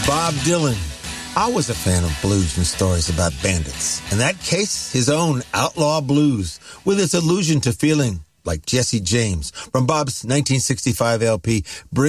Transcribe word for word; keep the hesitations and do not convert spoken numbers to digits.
Bob Dylan. I was a fan of blues and stories about bandits. In that case, his own Outlaw Blues, with its allusion to feeling like Jesse James from Bob's nineteen sixty-five L P,